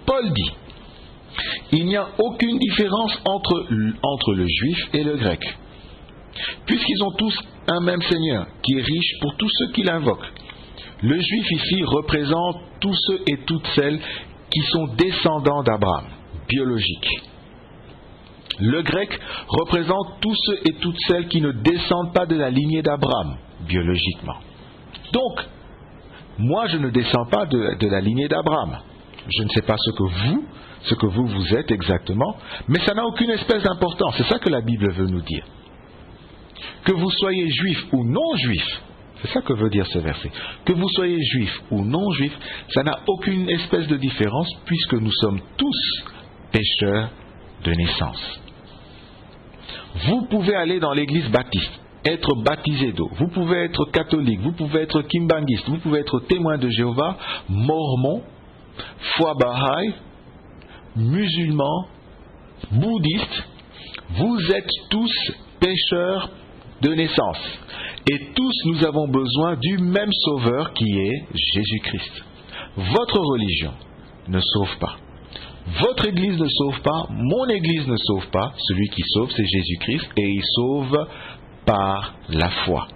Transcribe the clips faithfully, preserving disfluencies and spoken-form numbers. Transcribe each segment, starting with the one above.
Paul dit, il n'y a aucune différence entre, entre le juif et le grec, puisqu'ils ont tous un même Seigneur, qui est riche pour tous ceux qui l'invoquent. Le juif ici représente tous ceux et toutes celles qui sont descendants d'Abraham, biologiques. Le grec représente tous ceux et toutes celles qui ne descendent pas de la lignée d'Abraham, biologiquement. Donc, moi je ne descends pas de, de la lignée d'Abraham. Je ne sais pas ce que vous, ce que vous vous êtes exactement, mais ça n'a aucune espèce d'importance. C'est ça que la Bible veut nous dire. Que vous soyez juif ou non juif, c'est ça que veut dire ce verset. Que vous soyez juif ou non juif, ça n'a aucune espèce de différence puisque nous sommes tous pécheurs de naissance. Vous pouvez aller dans l'église baptiste, être baptisé d'eau, vous pouvez être catholique, vous pouvez être kimbangiste, vous pouvez être témoin de Jéhovah, mormon, foi Baha'i, musulman, bouddhiste, vous êtes tous pécheurs de naissance. Et tous nous avons besoin du même sauveur qui est Jésus-Christ. Votre religion ne sauve pas. Votre église ne sauve pas, mon église ne sauve pas. Celui qui sauve, c'est Jésus-Christ et il sauve par la foi.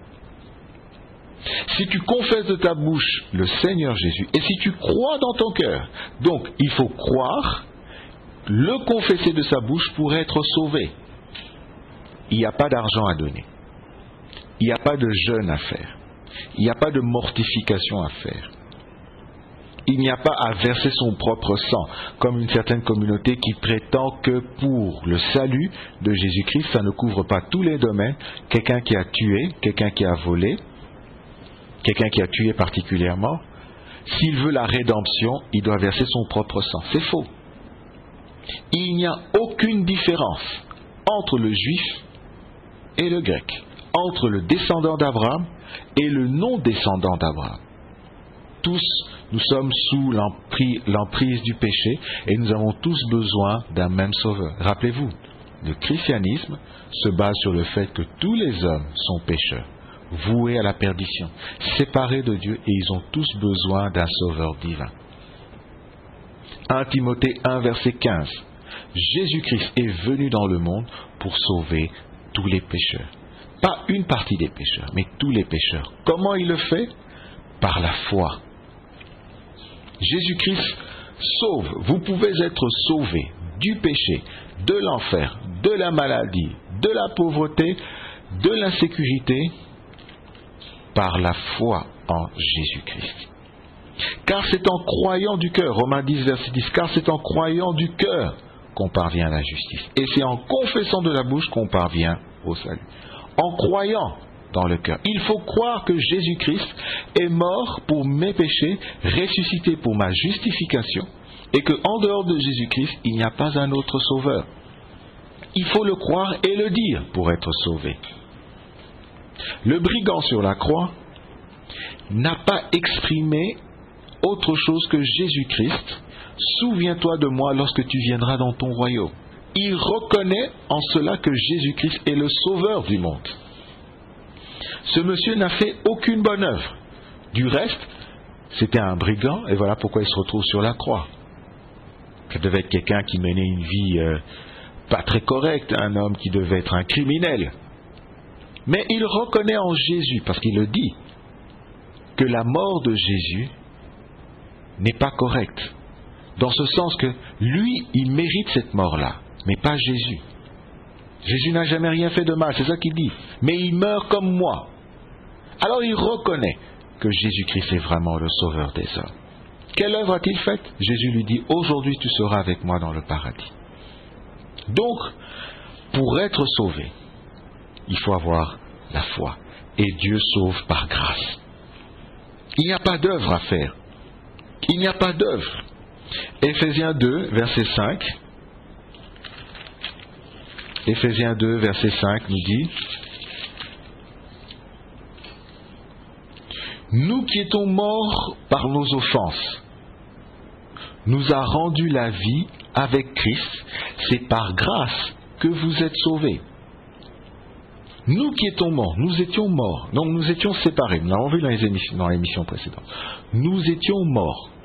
Si tu confesses de ta bouche le Seigneur Jésus et si tu crois dans ton cœur, donc il faut croire, le confesser de sa bouche pour être sauvé. Il n'y a pas d'argent à donner. Il n'y a pas de jeûne à faire. Il n'y a pas de mortification à faire. Il n'y a pas à verser son propre sang, comme une certaine communauté qui prétend que pour le salut de Jésus-Christ, ça ne couvre pas tous les domaines. Quelqu'un qui a tué, quelqu'un qui a volé, quelqu'un qui a tué particulièrement, s'il veut la rédemption, il doit verser son propre sang. C'est faux. Il n'y a aucune différence entre le juif et le grec, entre le descendant d'Abraham et le non-descendant d'Abraham. Tous, nous sommes sous l'emprise, l'emprise du péché et nous avons tous besoin d'un même sauveur. Rappelez-vous, le christianisme se base sur le fait que tous les hommes sont pécheurs, voués à la perdition, séparés de Dieu et ils ont tous besoin d'un sauveur divin. premier Timothée un, verset quinze. Jésus-Christ est venu dans le monde pour sauver tous les pécheurs. Pas une partie des pécheurs, mais tous les pécheurs. Comment il le fait? Par la foi. Jésus-Christ sauve. Vous pouvez être sauvé du péché, de l'enfer, de la maladie, de la pauvreté, de l'insécurité, par la foi en Jésus-Christ. Car c'est en croyant du cœur, Romains dix, verset dix, car c'est en croyant du cœur qu'on parvient à la justice. Et c'est en confessant de la bouche qu'on parvient au salut. En croyant dans le cœur. Il faut croire que Jésus-Christ est mort pour mes péchés, ressuscité pour ma justification, et qu'en dehors de Jésus-Christ, il n'y a pas un autre sauveur. Il faut le croire et le dire pour être sauvé. Le brigand sur la croix n'a pas exprimé autre chose que Jésus-Christ. Souviens-toi de moi lorsque tu viendras dans ton royaume. Il reconnaît en cela que Jésus-Christ est le sauveur du monde. Ce monsieur n'a fait aucune bonne œuvre. Du reste, c'était un brigand, et voilà pourquoi il se retrouve sur la croix. Ça devait être quelqu'un qui menait une vie euh, pas très correcte, un homme qui devait être un criminel. Mais il reconnaît en Jésus, parce qu'il le dit, que la mort de Jésus n'est pas correcte. Dans ce sens que lui, il mérite cette mort-là, mais pas Jésus. Jésus n'a jamais rien fait de mal, c'est ça qu'il dit. Mais il meurt comme moi. Alors il reconnaît que Jésus-Christ est vraiment le sauveur des hommes. Quelle œuvre a-t-il faite? Jésus lui dit, aujourd'hui tu seras avec moi dans le paradis. Donc, pour être sauvé, il faut avoir la foi. Et Dieu sauve par grâce. Il n'y a pas d'œuvre à faire. Il n'y a pas d'œuvre. Éphésiens deux, verset cinq. Éphésiens deux, verset cinq nous dit, nous qui étions morts par nos offenses, nous a rendu la vie avec Christ. C'est par grâce que vous êtes sauvés. Nous qui étions morts, nous étions morts. Donc nous étions séparés. Nous l'avons vu dans les émissions, dans l'émission précédente. Nous étions morts.